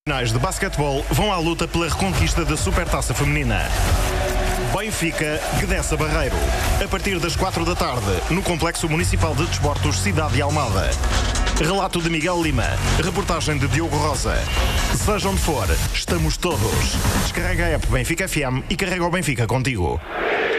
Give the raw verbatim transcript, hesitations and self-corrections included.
Finais de basquetebol vão à luta pela reconquista da Supertaça Feminina. Benfica, Gdessa Barreiro. A partir das quatro da tarde, no Complexo Municipal de Desportos Cidade de Almada. Relato de Miguel Lima. Reportagem de Diogo Rosa. Seja onde for, estamos todos. Descarrega a app Benfica F M e carrega o Benfica contigo.